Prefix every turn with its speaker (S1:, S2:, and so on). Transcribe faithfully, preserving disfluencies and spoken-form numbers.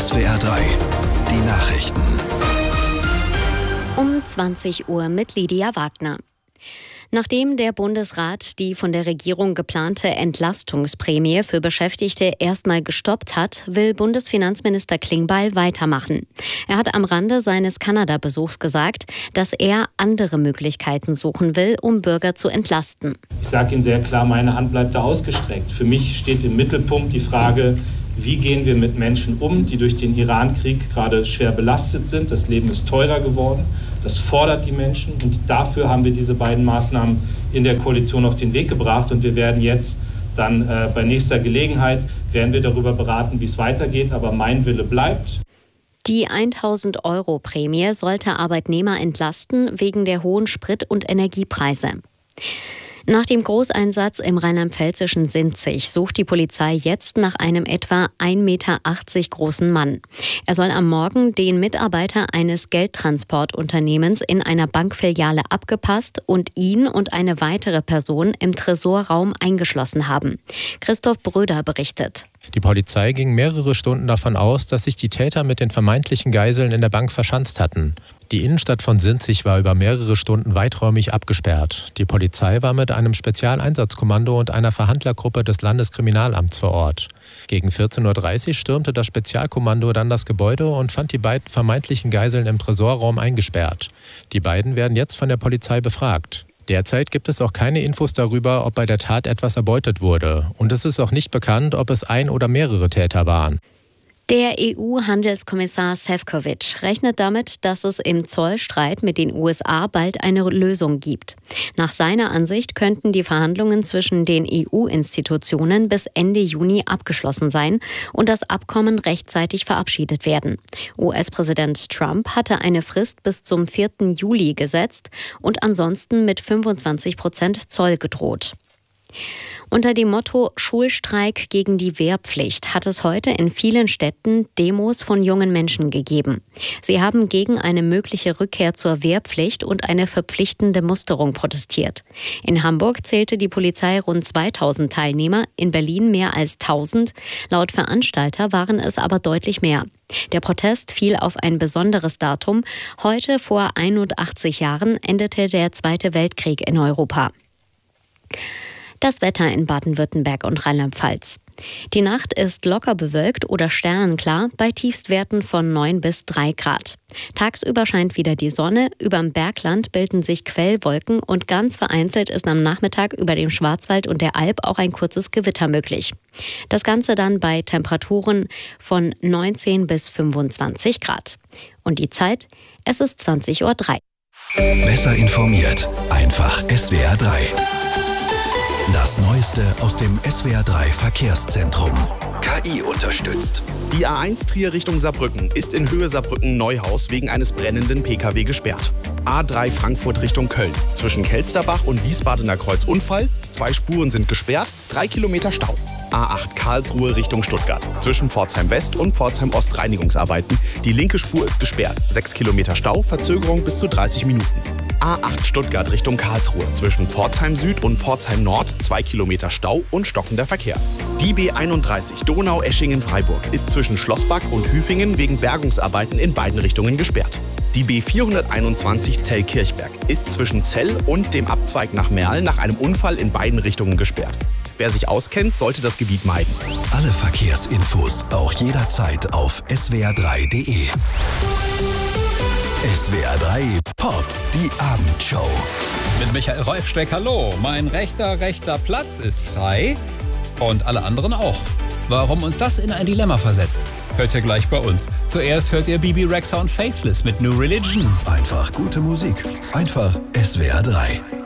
S1: S W R drei, die Nachrichten.
S2: Um zwanzig Uhr mit Lydia Wagner. Nachdem der Bundesrat die von der Regierung geplante Entlastungsprämie für Beschäftigte erstmal gestoppt hat, will Bundesfinanzminister Klingbeil weitermachen. Er hat am Rande seines Kanada-Besuchs gesagt, dass er andere Möglichkeiten suchen will, um Bürger zu entlasten.
S3: Ich sage Ihnen sehr klar, meine Hand bleibt da ausgestreckt. Für mich steht im Mittelpunkt die Frage, wie gehen wir mit Menschen um, die durch den Iran-Krieg gerade schwer belastet sind. Das Leben ist teurer geworden. Das fordert die Menschen. Und dafür haben wir diese beiden Maßnahmen in der Koalition auf den Weg gebracht. Und wir werden jetzt dann äh, bei nächster Gelegenheit, werden wir darüber beraten, wie es weitergeht. Aber mein Wille bleibt.
S2: Die tausend Euro Prämie sollte Arbeitnehmer entlasten wegen der hohen Sprit- und Energiepreise. Nach dem Großeinsatz im rheinland-pfälzischen Sinzig sucht die Polizei jetzt nach einem etwa ein Meter achtzig großen Mann. Er soll am Morgen den Mitarbeiter eines Geldtransportunternehmens in einer Bankfiliale abgepasst und ihn und eine weitere Person im Tresorraum eingeschlossen haben. Christoph Bröder berichtet.
S4: Die Polizei ging mehrere Stunden davon aus, dass sich die Täter mit den vermeintlichen Geiseln in der Bank verschanzt hatten. Die Innenstadt von Sinzig war über mehrere Stunden weiträumig abgesperrt. Die Polizei war mit einem Spezialeinsatzkommando und einer Verhandlergruppe des Landeskriminalamts vor Ort. Gegen vierzehn Uhr dreißig stürmte das Spezialkommando dann das Gebäude und fand die beiden vermeintlichen Geiseln im Tresorraum eingesperrt. Die beiden werden jetzt von der Polizei befragt. Derzeit gibt es auch keine Infos darüber, ob bei der Tat etwas erbeutet wurde. Und es ist auch nicht bekannt, ob es ein oder mehrere Täter waren.
S2: Der E U-Handelskommissar Šefčovič rechnet damit, dass es im Zollstreit mit den U S A bald eine Lösung gibt. Nach seiner Ansicht könnten die Verhandlungen zwischen den E U-Institutionen bis Ende Juni abgeschlossen sein und das Abkommen rechtzeitig verabschiedet werden. U S-Präsident Trump hatte eine Frist bis zum vierten Juli gesetzt und ansonsten mit fünfundzwanzig Prozent Zoll gedroht. Unter dem Motto Schulstreik gegen die Wehrpflicht hat es heute in vielen Städten Demos von jungen Menschen gegeben. Sie haben gegen eine mögliche Rückkehr zur Wehrpflicht und eine verpflichtende Musterung protestiert. In Hamburg zählte die Polizei rund zweitausend Teilnehmer, in Berlin mehr als tausend. Laut Veranstalter waren es aber deutlich mehr. Der Protest fiel auf ein besonderes Datum. Heute vor einundachtzig Jahren endete der Zweite Weltkrieg in Europa. Das Wetter in Baden-Württemberg und Rheinland-Pfalz. Die Nacht ist locker bewölkt oder sternenklar bei Tiefstwerten von neun bis drei Grad. Tagsüber scheint wieder die Sonne, überm Bergland bilden sich Quellwolken und ganz vereinzelt ist am Nachmittag über dem Schwarzwald und der Alb auch ein kurzes Gewitter möglich. Das Ganze dann bei Temperaturen von neunzehn bis fünfundzwanzig Grad. Und die Zeit? Es ist zwanzig Uhr drei.
S1: Besser informiert, einfach S W R drei. Das Neueste aus dem S W R drei Verkehrszentrum. K I unterstützt.
S5: Die A eins Trier Richtung Saarbrücken ist in Höhe Saarbrücken-Neuhaus wegen eines brennenden P K W gesperrt. A drei Frankfurt Richtung Köln. Zwischen Kelsterbach und Wiesbadener Kreuz Unfall. Zwei Spuren sind gesperrt, drei Kilometer Stau. A acht Karlsruhe Richtung Stuttgart. Zwischen Pforzheim West und Pforzheim Ost Reinigungsarbeiten. Die linke Spur ist gesperrt. Sechs Kilometer Stau, Verzögerung bis zu dreißig Minuten. A acht Stuttgart Richtung Karlsruhe. Zwischen Pforzheim Süd und Pforzheim Nord zwei Kilometer Stau und stockender Verkehr. Die B einunddreißig Donau-Eschingen-Freiburg ist zwischen Schlossbach und Hüfingen wegen Bergungsarbeiten in beiden Richtungen gesperrt. Die B vierhunderteinundzwanzig Zell-Kirchberg ist zwischen Zell und dem Abzweig nach Merl nach einem Unfall in beiden Richtungen gesperrt. Wer sich auskennt, sollte das Gebiet meiden.
S1: Alle Verkehrsinfos auch jederzeit auf S W R drei punkt de. S W R drei Pop, die Abendshow.
S6: Mit Michael Reufsteck, hallo. Mein rechter, rechter Platz ist frei und alle anderen auch. Warum uns das in ein Dilemma versetzt, hört ihr gleich bei uns. Zuerst hört ihr Bibi Rexha und Faithless mit New Religion.
S1: Einfach gute Musik. Einfach S W R drei.